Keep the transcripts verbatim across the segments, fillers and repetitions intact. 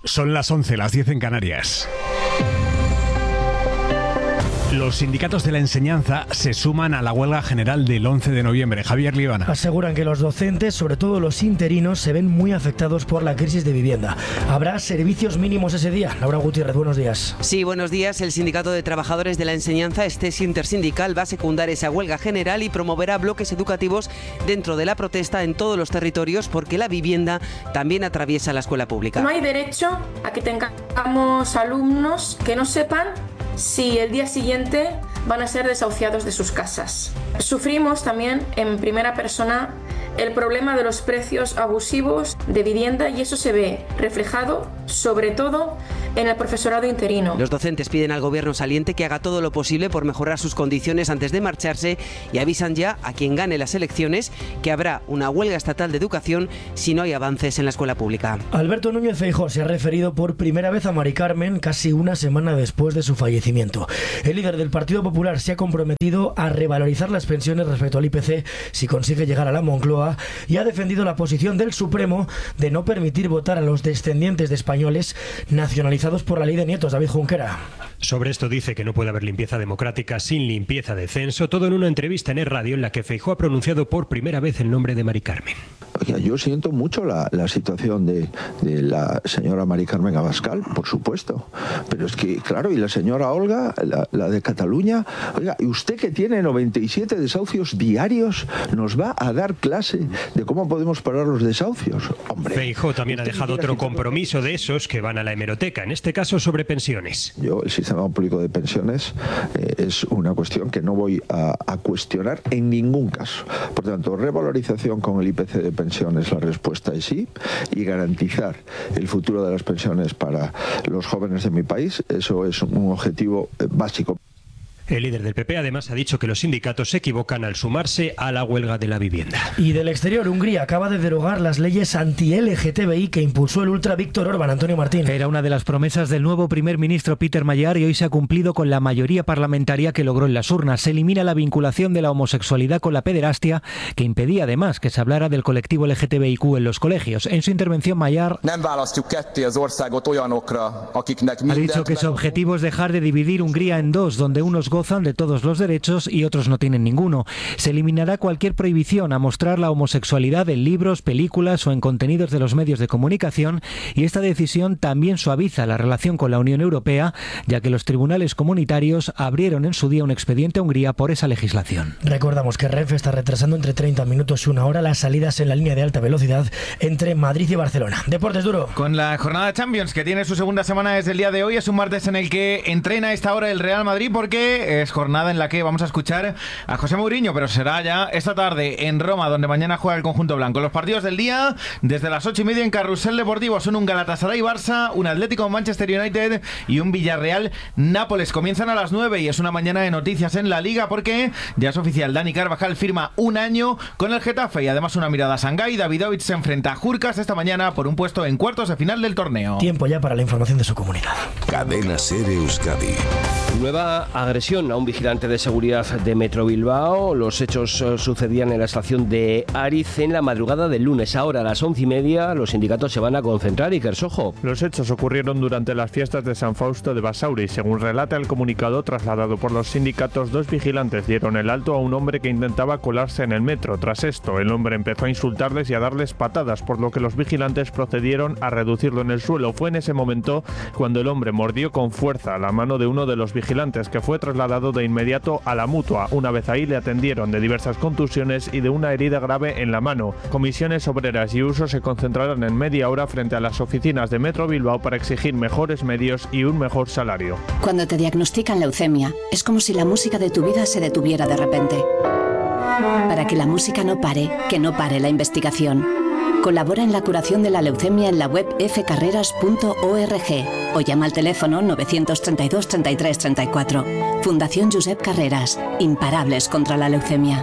Son las once, las diez en Canarias. Los sindicatos de la enseñanza se suman a la huelga general del once de noviembre. Javier Líbana. Aseguran que los docentes, sobre todo los interinos, se ven muy afectados por la crisis de vivienda. ¿Habrá servicios mínimos ese día? Laura Gutiérrez, buenos días. Sí, buenos días. El Sindicato de Trabajadores de la Enseñanza, Estés Intersindical, va a secundar esa huelga general y promoverá bloques educativos dentro de la protesta en todos los territorios, porque la vivienda también atraviesa la escuela pública. No hay derecho a que tengamos alumnos que no sepan si el día siguiente van a ser desahuciados de sus casas. Sufrimos también en primera persona el problema de los precios abusivos de vivienda y eso se ve reflejado sobre todo en el profesorado interino. Los docentes piden al gobierno saliente que haga todo lo posible por mejorar sus condiciones antes de marcharse y avisan ya a quien gane las elecciones que habrá una huelga estatal de educación si no hay avances en la escuela pública. Alberto Núñez Feijóo se ha referido por primera vez a Mari Carmen casi una semana después de su fallecimiento. El líder del Partido Popular se ha comprometido a revalorizar las pensiones respecto al I P C si consigue llegar a la Moncloa y ha defendido la posición del Supremo de no permitir votar a los descendientes de españoles nacionalizados por la ley de nietos. David Junquera. Sobre esto dice que no puede haber limpieza democrática sin limpieza de censo, todo en una entrevista en Es Radio en la que Feijóo ha pronunciado por primera vez el nombre de Mari Carmen. Oiga, yo siento mucho la, la situación de, de la señora Mari Carmen Abascal, por supuesto, pero es que, claro, y la señora Olga, la, la de Cataluña, oiga, y usted que tiene noventa y siete desahucios diarios, nos va a dar clase de cómo podemos parar los desahucios. Hombre, Feijóo también ha dejado otro compromiso de esos que van a la hemeroteca, en este caso sobre pensiones. Yo, el sistema público de pensiones eh, es una cuestión que no voy a, a cuestionar en ningún caso. Por tanto, revalorización con el I P C de pensiones, la respuesta es sí, y garantizar el futuro de las pensiones para los jóvenes de mi país, eso es un objetivo eh, básico. El líder del P P además ha dicho que los sindicatos se equivocan al sumarse a la huelga de la vivienda. Y del exterior, Hungría acaba de derogar las leyes anti-L G T B I que impulsó el ultra Víctor Orbán. Antonio Martín. Era una de las promesas del nuevo primer ministro Peter Magyar y hoy se ha cumplido con la mayoría parlamentaria que logró en las urnas. Se elimina la vinculación de la homosexualidad con la pederastia, que impedía además que se hablara del colectivo L G T B I Q en los colegios. En su intervención, Magyar ha dicho que su objetivo es dejar de dividir Hungría en dos, donde unos gozan de todos los derechos y otros no tienen ninguno. Se eliminará cualquier prohibición a mostrar la homosexualidad en libros, películas o en contenidos de los medios de comunicación, y esta decisión también suaviza la relación con la Unión Europea, ya que los tribunales comunitarios abrieron en su día un expediente a Hungría por esa legislación. Recordamos que Renfe está retrasando entre treinta minutos y una hora las salidas en la línea de alta velocidad entre Madrid y Barcelona. Deportes Duro. Con la jornada Champions que tiene su segunda semana desde el día de hoy, es un martes en el que entrena a esta hora el Real Madrid porque es jornada en la que vamos a escuchar a José Mourinho, pero será ya esta tarde en Roma, donde mañana juega el conjunto blanco. Los partidos del día, desde las ocho y media en Carrusel Deportivo, son un Galatasaray-Barça, un Atlético-Manchester United y un Villarreal-Nápoles. Comienzan a las nueve y es una mañana de noticias en la Liga porque ya es oficial, Dani Carvajal firma un año con el Getafe y además una mirada a Shanghái. Davidovich se enfrenta a Jurkas esta mañana por un puesto en cuartos de final del torneo. Tiempo ya para la información de su comunidad. Cadena SER Euskadi. Nueva agresión a un vigilante de seguridad de Metro Bilbao. Los hechos sucedían en la estación de Ariz en la madrugada del lunes. Ahora a las once y media los sindicatos se van a concentrar. Iker Sojo. Los hechos ocurrieron durante las fiestas de San Fausto de Basauri. Según relata el comunicado trasladado por los sindicatos, dos vigilantes dieron el alto a un hombre que intentaba colarse en el metro. Tras esto, el hombre empezó a insultarles y a darles patadas, por lo que los vigilantes procedieron a reducirlo en el suelo. Fue en ese momento cuando el hombre mordió con fuerza la mano de uno de los vigilantes, que fue trasladado de inmediato a la Mutua. Una vez ahí le atendieron de diversas contusiones y de una herida grave en la mano. Comisiones Obreras y Uso se concentraron en media hora frente a las oficinas de Metro Bilbao para exigir mejores medios y un mejor salario. Cuando te diagnostican leucemia, es como si la música de tu vida se detuviera de repente. Para que la música no pare, que no pare la investigación. Colabora en la curación de la leucemia en la web f carreras punto org o llama al teléfono novecientos treinta y dos treinta y tres treinta y cuatro. Fundación Josep Carreras, imparables contra la leucemia.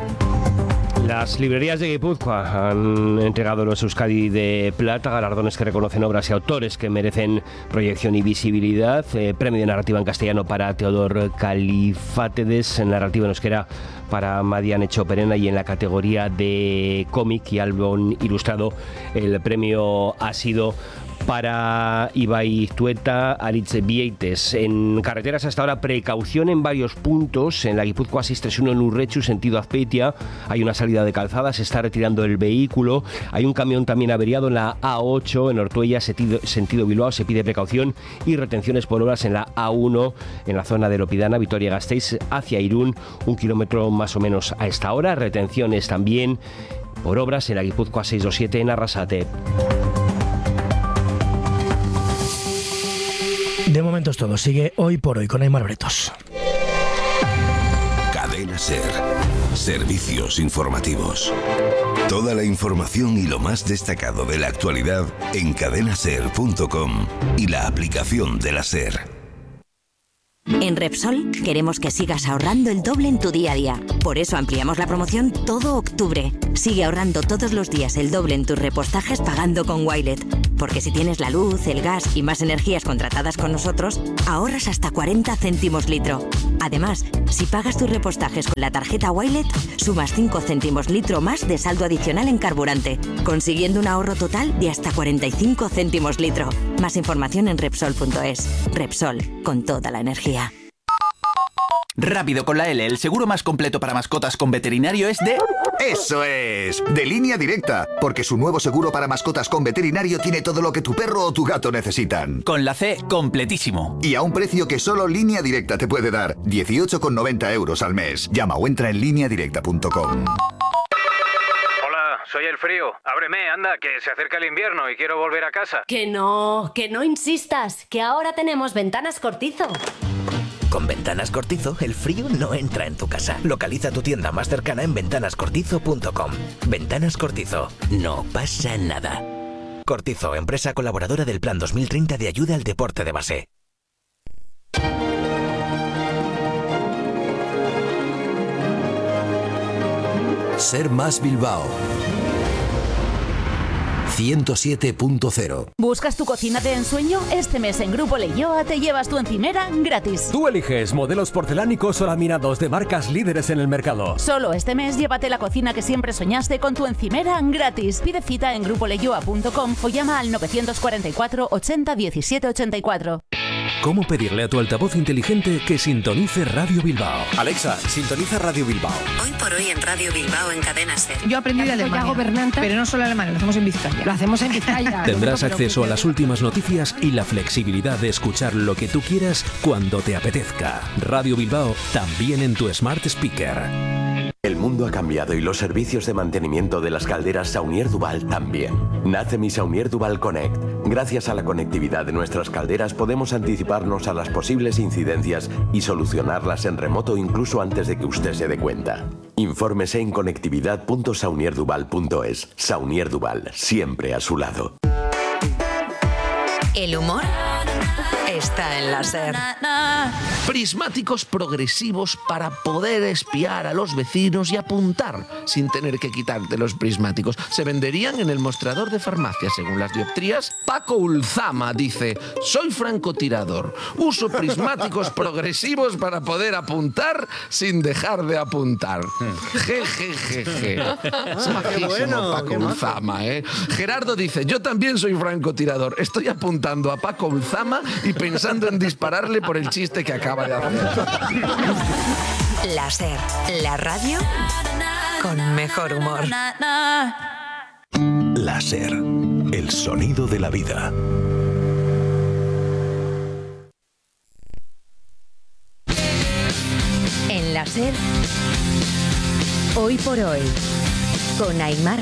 Las librerías de Guipúzcoa han entregado los Euskadi de Plata, galardones que reconocen obras y autores que merecen proyección y visibilidad. Eh, premio de narrativa en castellano para Teodor Califátedes, en narrativa en euskera para Madiane Choperena, y en la categoría de cómic y álbum ilustrado el premio ha sido para Ibaitueta, Aritz Vieites. En carreteras hasta ahora, precaución en varios puntos. En la Guipúzcoa seiscientos treinta y uno en Urrechu, sentido Azpeitia, hay una salida de calzada, se está retirando el vehículo. Hay un camión también averiado en la A ocho, en Ortuella, sentido, sentido Bilbao, se pide precaución y retenciones por obras en la A uno, en la zona de Lopidana, Vitoria-Gasteiz, hacia Irún, un kilómetro más o menos a esta hora. Retenciones también por obras en la Guipúzcoa seiscientos veintisiete en Arrasate. De momento es todo. Sigue Hoy por Hoy con Aymar Bretos. Cadena SER. Servicios informativos. Toda la información y lo más destacado de la actualidad en cadena ser punto com y la aplicación de la SER. En Repsol queremos que sigas ahorrando el doble en tu día a día. Por eso ampliamos la promoción todo octubre. Sigue ahorrando todos los días el doble en tus repostajes pagando con Wilet. Porque si tienes la luz, el gas y más energías contratadas con nosotros, ahorras hasta cuarenta céntimos litro. Además, si pagas tus repostajes con la tarjeta Wilet, sumas cinco céntimos litro más de saldo adicional en carburante, consiguiendo un ahorro total de hasta cuarenta y cinco céntimos litro. Más información en Repsol punto es. Repsol, con toda la energía. Rápido con la L, el seguro más completo para mascotas con veterinario es de... ¡Eso es! De Línea Directa, porque su nuevo seguro para mascotas con veterinario tiene todo lo que tu perro o tu gato necesitan. Con la C, completísimo. Y a un precio que solo Línea Directa te puede dar, dieciocho con noventa euros al mes. Llama o entra en línea directa punto com. Soy el frío. Ábreme, anda, que se acerca el invierno y quiero volver a casa. Que no, que no insistas, que ahora tenemos Ventanas Cortizo. Con Ventanas Cortizo, el frío no entra en tu casa. Localiza tu tienda más cercana en ventanas cortizo punto com. Ventanas Cortizo, no pasa nada. Cortizo, empresa colaboradora del Plan dos mil treinta de ayuda al deporte de base. Ser Más Bilbao ciento siete punto cero. ¿Buscas tu cocina de ensueño? Este mes en Grupo Leioa te llevas tu encimera gratis. Tú eliges modelos porcelánicos o laminados de marcas líderes en el mercado. Solo este mes llévate la cocina que siempre soñaste con tu encimera gratis. Pide cita en grupo leioa punto com o llama al novecientos cuarenta y cuatro ochenta diecisiete ochenta y cuatro. ¿Cómo pedirle a tu altavoz inteligente que sintonice Radio Bilbao? Alexa, sintoniza Radio Bilbao. Hoy por hoy en Radio Bilbao en Cadena SER. Yo aprendí de Alemania, gobernante, pero no solo alemán, lo hacemos en Vizcaya. Lo hacemos en Vizcaya. Tendrás acceso a las últimas noticias y la flexibilidad de escuchar lo que tú quieras cuando te apetezca. Radio Bilbao, también en tu Smart Speaker. El mundo ha cambiado y los servicios de mantenimiento de las calderas Saunier Duval también. Nace mi Saunier Duval Connect. Gracias a la conectividad de nuestras calderas podemos anticiparnos a las posibles incidencias y solucionarlas en remoto incluso antes de que usted se dé cuenta. Infórmese en conectividad punto saunier duval punto es. Saunier Duval, siempre a su lado. El humor está en la SER. Prismáticos progresivos para poder espiar a los vecinos y apuntar sin tener que quitarte los prismáticos. Se venderían en el mostrador de farmacia según las dioptrías. Paco Ulzama dice: soy francotirador, uso prismáticos progresivos para poder apuntar sin dejar de apuntar. Jejejeje. Es majísimo, bueno, Paco Ulzama, ¿eh? Gerardo dice: yo también soy francotirador, estoy apuntando a Paco Ulzama y pensando en dispararle por el chiste que acaba de hacer. La SER, la radio con mejor humor. La SER, el sonido de la vida. En la SER, Hoy por Hoy, con Aymar